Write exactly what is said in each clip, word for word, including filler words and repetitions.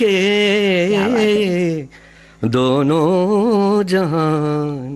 के दोनों जहान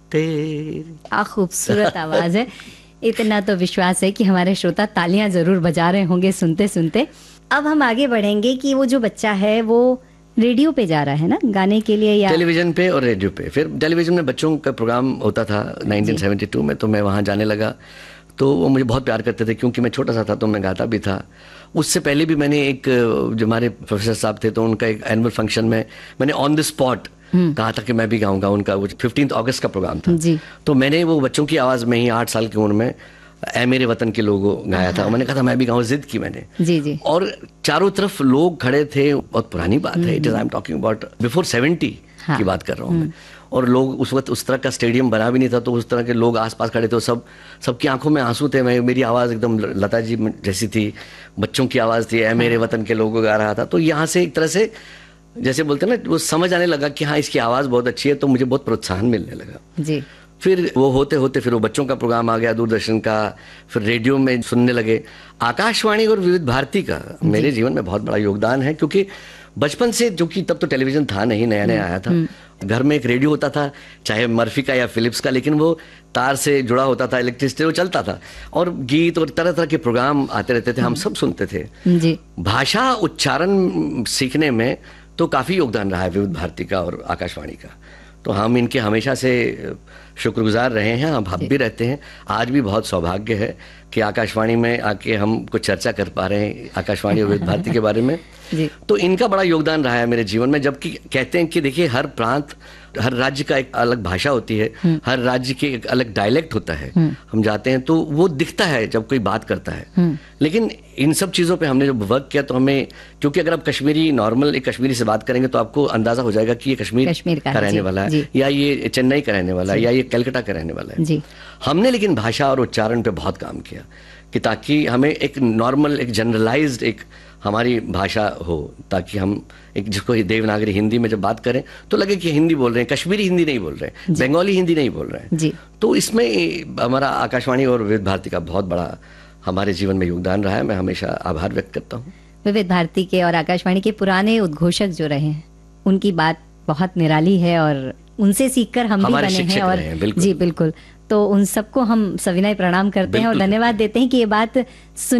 तेरे। क्या खूबसूरत आवाज है। इतना तो विश्वास है कि हमारे श्रोता तालियां जरूर बजा रहे होंगे सुनते सुनते। अब हम आगे बढ़ेंगे कि वो जो बच्चा है वो रेडियो पे जा रहा है ना गाने के लिए, या टेलीविजन पे और रेडियो पे। फिर टेलीविजन में बच्चों का प्रोग्राम होता था नाइनटीन सेवेंटी टू में, तो मैं वहाँ जाने लगा। तो वो मुझे बहुत प्यार करते थे क्योंकि मैं छोटा सा था, तो मैं गाता भी था। उससे पहले भी मैंने एक, जो हमारे प्रोफेसर साहब थे, तो उनका एक एनुअल फंक्शन में मैंने ऑन द स्पॉट कहा था कि मैं भी गाऊंगा। उनका वो फिफ्टींथ अगस्त का प्रोग्राम था जी। तो मैंने वो बच्चों की आवाज़ में ही आठ साल की उम्र में ऐ मेरे वतन के लोगों गाया था। मैंने कहा था मैं भी गाऊं, जिद की मैंने। जी जी। और चारों तरफ लोग खड़े थे। बहुत पुरानी बात है, it is I am talking about before seventy की बात कर रहा हूँ मैं। और लोग उस वक्त, उस तरह का स्टेडियम बना भी नहीं था, तो उस तरह के लोग आसपास खड़े थे। सब सबकी आंखों में आंसू थे। मैं, मेरी आवाज़ एकदम लता जी जैसी थी, बच्चों की आवाज़ थी, ऐ मेरे वतन के लोगों गा रहा था। तो यहाँ से एक तरह से जैसे बोलते हैं ना, वो समझ आने लगा कि हाँ इसकी आवाज़ बहुत अच्छी है, तो मुझे बहुत प्रोत्साहन मिलने लगा जी। फिर वो होते होते फिर वो बच्चों का प्रोग्राम आ गया दूरदर्शन का, फिर रेडियो में सुनने लगे। आकाशवाणी और विविध भारती का मेरे जीवन में बहुत बड़ा योगदान है, क्योंकि बचपन से, जो कि तब तो टेलीविजन था नहीं, नया नया आया था, घर में एक रेडियो होता था, चाहे मर्फी का या फिलिप्स का, लेकिन वो तार से जुड़ा होता था, इलेक्ट्रिसिटी, वो चलता था और गीत और तरह तरह के प्रोग्राम आते रहते थे, हम सब सुनते थे जी। भाषा उच्चारण सीखने में तो काफ़ी योगदान रहा है विविध भारती का और आकाशवाणी का। तो हम इनके हमेशा से शुक्रगुजार रहे हैं, हम हम भी रहते हैं। आज भी बहुत सौभाग्य है कि आकाशवाणी में आके हम कुछ चर्चा कर पा रहे हैं आकाशवाणी और विविध भारती के बारे में। जी। तो इनका बड़ा योगदान रहा है मेरे जीवन में। जबकि कहते हैं कि देखिए, हर प्रांत, हर राज्य का एक अलग भाषा होती है, हर राज्य के एक अलग डायलेक्ट होता है। हम जाते हैं तो वो दिखता है जब कोई बात करता है, लेकिन इन सब चीज़ों पे हमने जब वर्क किया तो हमें, क्योंकि अगर आप कश्मीरी, नॉर्मल एक कश्मीरी से बात करेंगे तो आपको अंदाजा हो जाएगा कि ये कश्मीर, कश्मीर का, का रहने वाला है, या ये चेन्नई का रहने वाला है, या ये कलकत्ता का रहने वाला है। जी। हमने लेकिन भाषा और उच्चारण पे बहुत काम किया कि ताकि हमें एक नॉर्मल, एक जनरलाइज्ड एक हमारी भाषा हो, ताकि हम एक, जिसको देवनागरी हिंदी में जब बात करें तो लगे कि हिंदी बोल रहे हैं, कश्मीरी हिंदी नहीं बोल रहे हैं, बंगाली हिंदी नहीं बोल रहे हैं। जी। तो इसमें हमारा आकाशवाणी और विविध भारती का बहुत बड़ा हमारे जीवन में योगदान रहा है। मैं हमेशा आभार व्यक्त करता हूँ। विविध भारती के और आकाशवाणी के पुराने उद्घोषक जो रहे हैं, उनकी बात बहुत निराली है और उनसे सीखकर हम भी बने हैं। और बिल्कुल। जी बिल्कुल। तो उन सबको हम सविनय प्रणाम करते हैं और धन्यवाद देते हैं कि ये बात सुन